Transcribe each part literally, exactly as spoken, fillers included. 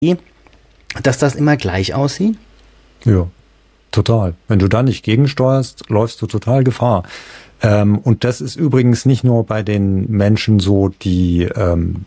dass das immer gleich aussieht? Ja, total. Wenn du da nicht gegensteuerst, läufst du total Gefahr. Ähm, und das ist übrigens nicht nur bei den Menschen so, die, ähm,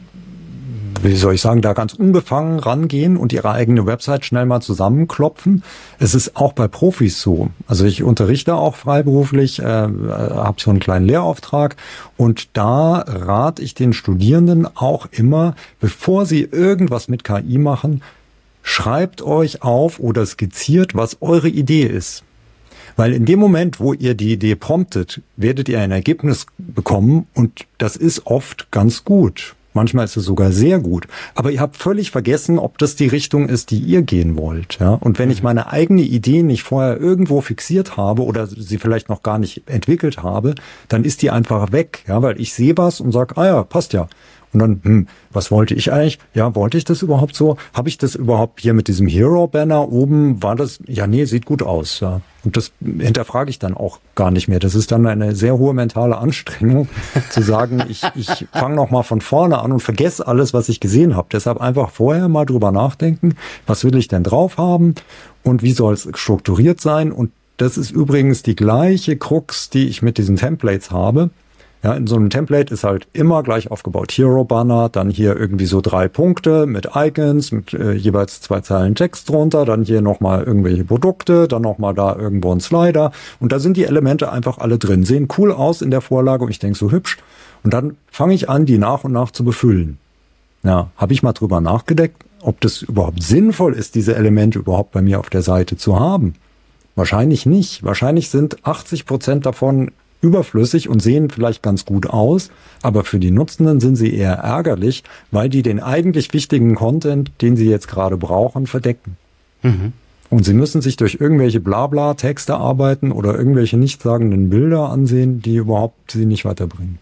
wie soll ich sagen, da ganz unbefangen rangehen und ihre eigene Website schnell mal zusammenklopfen. Es ist auch bei Profis so. Also ich unterrichte auch freiberuflich, äh, habe so einen kleinen Lehrauftrag und da rate ich den Studierenden auch immer, bevor sie irgendwas mit K I machen, schreibt euch auf oder skizziert, was eure Idee ist. Weil in dem Moment, wo ihr die Idee promptet, werdet ihr ein Ergebnis bekommen und das ist oft ganz gut. Manchmal ist es sogar sehr gut. Aber ihr habt völlig vergessen, ob das die Richtung ist, die ihr gehen wollt. Ja? Und wenn ich meine eigene Idee nicht vorher irgendwo fixiert habe oder sie vielleicht noch gar nicht entwickelt habe, dann ist die einfach weg. Ja? Weil ich sehe was und sage, ah ja, passt ja. Und dann, hm, was wollte ich eigentlich? Ja, wollte ich das überhaupt so? Habe ich das überhaupt hier mit diesem Hero-Banner oben? War das? Ja, nee, sieht gut aus. Ja. Und das hinterfrage ich dann auch gar nicht mehr. Das ist dann eine sehr hohe mentale Anstrengung, zu sagen, ich, ich fange noch mal von vorne an und vergesse alles, was ich gesehen habe. Deshalb einfach vorher mal drüber nachdenken, was will ich denn drauf haben und wie soll es strukturiert sein? Und das ist übrigens die gleiche Krux, die ich mit diesen Templates habe. Ja, in so einem Template ist halt immer gleich aufgebaut. Hero-Banner, dann hier irgendwie so drei Punkte mit Icons, mit äh, jeweils zwei Zeilen Text drunter, dann hier nochmal irgendwelche Produkte, dann nochmal da irgendwo ein Slider. Und da sind die Elemente einfach alle drin. Sehen cool aus in der Vorlage und ich denke so hübsch. Und dann fange ich an, die nach und nach zu befüllen. Ja, habe ich mal drüber nachgedacht, ob das überhaupt sinnvoll ist, diese Elemente überhaupt bei mir auf der Seite zu haben? Wahrscheinlich nicht. Wahrscheinlich sind achtzig Prozent davon überflüssig und sehen vielleicht ganz gut aus, aber für die Nutzenden sind sie eher ärgerlich, weil die den eigentlich wichtigen Content, den sie jetzt gerade brauchen, verdecken. Mhm. Und sie müssen sich durch irgendwelche Blabla-Texte arbeiten oder irgendwelche nichtssagenden Bilder ansehen, die überhaupt sie nicht weiterbringen.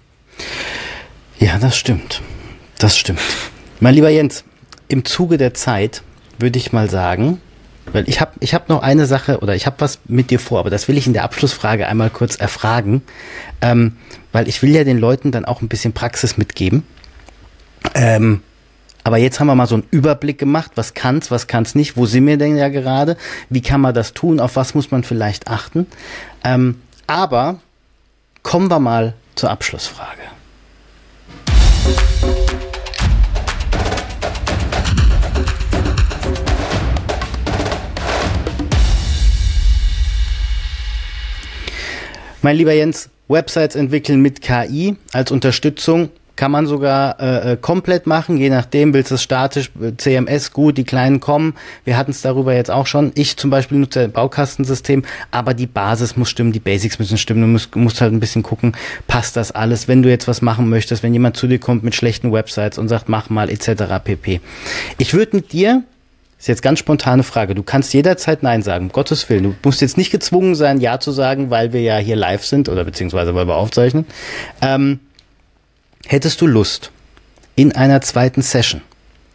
Ja, das stimmt. Das stimmt. Mein lieber Jens, im Zuge der Zeit würde ich mal sagen, weil ich habe ich hab noch eine Sache oder ich habe was mit dir vor, aber das will ich in der Abschlussfrage einmal kurz erfragen, ähm, weil ich will ja den Leuten dann auch ein bisschen Praxis mitgeben. Ähm, aber jetzt haben wir mal so einen Überblick gemacht, was kann's, was kann's nicht, wo sind wir denn ja gerade, wie kann man das tun, auf was muss man vielleicht achten. Ähm, aber kommen wir mal zur Abschlussfrage. Mein lieber Jens, Websites entwickeln mit K I als Unterstützung kann man sogar äh, komplett machen, je nachdem, willst du es statisch, C M S gut, die kleinen kommen. Wir hatten es darüber jetzt auch schon. Ich zum Beispiel nutze ein Baukastensystem, aber die Basis muss stimmen, die Basics müssen stimmen. Du musst, musst halt ein bisschen gucken, passt das alles, wenn du jetzt was machen möchtest, wenn jemand zu dir kommt mit schlechten Websites und sagt, mach mal et cetera pp. Ich würde mit dir, ist jetzt ganz spontane Frage. Du kannst jederzeit Nein sagen, um Gottes Willen. Du musst jetzt nicht gezwungen sein, Ja zu sagen, weil wir ja hier live sind oder beziehungsweise weil wir aufzeichnen. Ähm, hättest du Lust, in einer zweiten Session,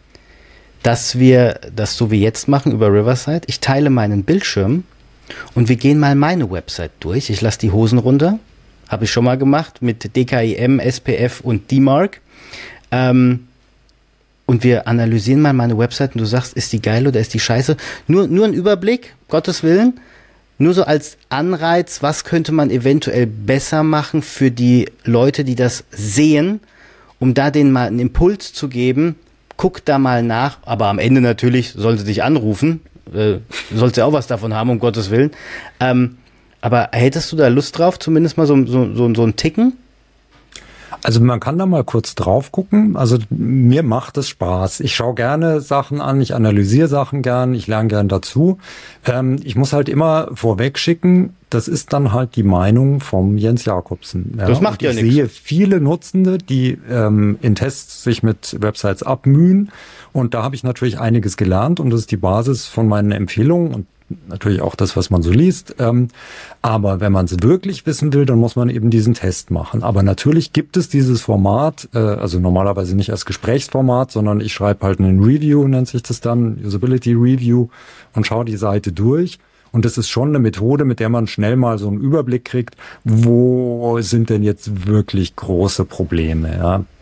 dass wir das so wie jetzt machen über Riverside, ich teile meinen Bildschirm und wir gehen mal meine Website durch. Ich lasse die Hosen runter, habe ich schon mal gemacht mit D K I M, S P F und D MARC. Ähm, Und wir analysieren mal meine Website und du sagst, ist die geil oder ist die scheiße? Nur, nur ein Überblick, Gottes Willen. Nur so als Anreiz, was könnte man eventuell besser machen für die Leute, die das sehen, um da denen mal einen Impuls zu geben. Guck da mal nach, aber am Ende natürlich sollen sie dich anrufen. Äh, sollst ja auch was davon haben, um Gottes Willen. Ähm, aber hättest du da Lust drauf, zumindest mal so, so, so, so ein Ticken? Also man kann da mal kurz drauf gucken. Also mir macht es Spaß. Ich schaue gerne Sachen an, ich analysiere Sachen gern, ich lerne gern dazu. Ähm, ich muss halt immer vorweg schicken, das ist dann halt die Meinung vom Jens Jakobsen. Ja? Das macht ja nichts. Ich sehe viele Nutzende, die ähm, in Tests sich mit Websites abmühen. Und da habe ich natürlich einiges gelernt und das ist die Basis von meinen Empfehlungen und natürlich auch das, was man so liest. Ähm, aber wenn man es wirklich wissen will, dann muss man eben diesen Test machen. Aber natürlich gibt es dieses Format, äh, also normalerweise nicht als Gesprächsformat, sondern ich schreibe halt einen Review, nennt sich das dann, Usability Review, und schaue die Seite durch. Und das ist schon eine Methode, mit der man schnell mal so einen Überblick kriegt, wo sind denn jetzt wirklich große Probleme, ja.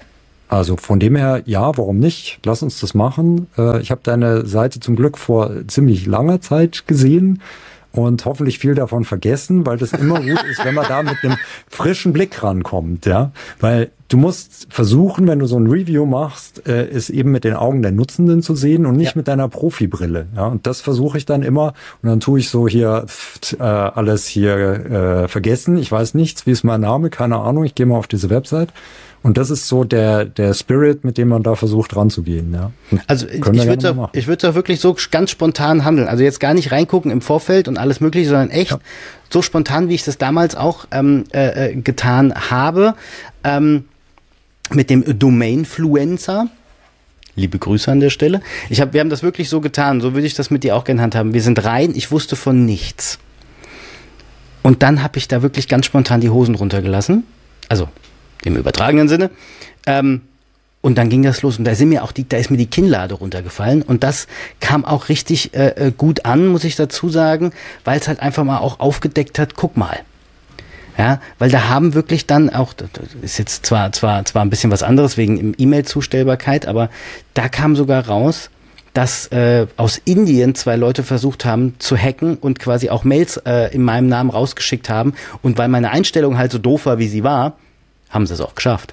Also von dem her, ja, warum nicht? Lass uns das machen. Äh, ich habe deine Seite zum Glück vor ziemlich langer Zeit gesehen und hoffentlich viel davon vergessen, weil das immer gut ist, wenn man da mit einem frischen Blick rankommt, ja. Weil du musst versuchen, wenn du so ein Review machst, äh, es eben mit den Augen der Nutzenden zu sehen und nicht ja. mit deiner Profibrille, ja. Und das versuche ich dann immer und dann tue ich so hier pft, äh, alles hier äh, vergessen. Ich weiß nichts, wie ist mein Name, keine Ahnung. Ich gehe mal auf diese Website. Und das ist so der der Spirit, mit dem man da versucht ranzugehen. Ja. Also ich würde auch, ich würde auch wirklich so ganz spontan handeln. Also jetzt gar nicht reingucken im Vorfeld und alles Mögliche, sondern echt ja. so spontan, wie ich das damals auch ähm, äh, getan habe, ähm, mit dem Domainfluencer. Liebe Grüße an der Stelle. Ich hab, wir haben das wirklich so getan. So würde ich das mit dir auch gerne handhaben. Wir sind rein. Ich wusste von nichts. Und dann habe ich da wirklich ganz spontan die Hosen runtergelassen. Also im übertragenen Sinne. Ähm, und dann ging das los. Und da sind mir auch die, da ist mir die Kinnlade runtergefallen. Und das kam auch richtig äh, gut an, muss ich dazu sagen, weil es halt einfach mal auch aufgedeckt hat, guck mal. Ja, weil da haben wirklich dann auch, das ist jetzt zwar, zwar, zwar ein bisschen was anderes wegen E-Mail-Zustellbarkeit, aber da kam sogar raus, dass äh, aus Indien zwei Leute versucht haben zu hacken und quasi auch Mails äh, in meinem Namen rausgeschickt haben. Und weil meine Einstellung halt so doof war, wie sie war, haben sie es auch geschafft.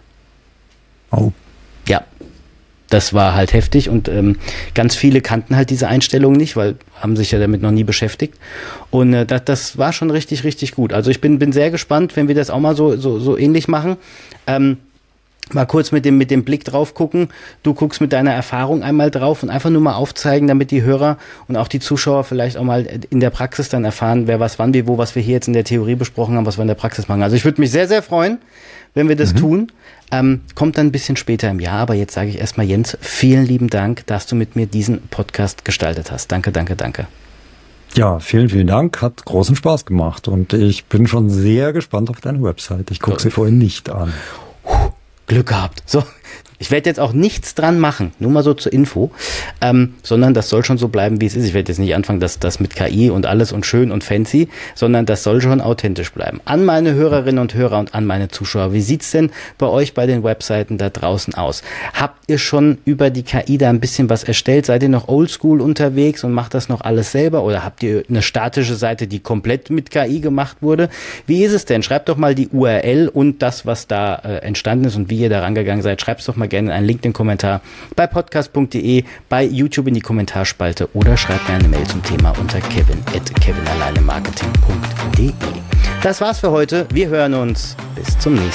Oh. Ja, das war halt heftig und ähm, ganz viele kannten halt diese Einstellung nicht, weil haben sich ja damit noch nie beschäftigt. Und äh, das, das war schon richtig, richtig gut. Also ich bin, bin sehr gespannt, wenn wir das auch mal so, so, so ähnlich machen. Ähm, mal kurz mit dem, mit dem Blick drauf gucken. Du guckst mit deiner Erfahrung einmal drauf und einfach nur mal aufzeigen, damit die Hörer und auch die Zuschauer vielleicht auch mal in der Praxis dann erfahren, wer was, wann, wie, wo, was wir hier jetzt in der Theorie besprochen haben, was wir in der Praxis machen. Also ich würde mich sehr, sehr freuen, wenn wir das mhm. tun. Ähm, kommt dann ein bisschen später im Jahr, aber jetzt sage ich erstmal, Jens, vielen lieben Dank, dass du mit mir diesen Podcast gestaltet hast. Danke, danke, danke. Ja, vielen, vielen Dank. Hat großen Spaß gemacht und ich bin schon sehr gespannt auf deine Website. Ich gucke sie vorhin nicht an. Glück gehabt. So, ich werde jetzt auch nichts dran machen, nur mal so zur Info, ähm, sondern das soll schon so bleiben, wie es ist. Ich werde jetzt nicht anfangen, dass das mit K I und alles und schön und fancy, sondern das soll schon authentisch bleiben. An meine Hörerinnen und Hörer und an meine Zuschauer, wie sieht's denn bei euch bei den Webseiten da draußen aus? Habt ihr schon über die K I da ein bisschen was erstellt? Seid ihr noch oldschool unterwegs und macht das noch alles selber? Oder habt ihr eine statische Seite, die komplett mit K I gemacht wurde? Wie ist es denn? Schreibt doch mal die U R L und das, was da äh, entstanden ist und wie ihr da rangegangen seid. Schreibt es doch mal gerne einen LinkedIn-Kommentar bei podcast punkt de, bei YouTube in die Kommentarspalte oder schreibt mir eine Mail zum Thema unter kevin at kevinalleinemarketing punkt de. Das war's für heute. Wir hören uns. Bis zum nächsten Mal.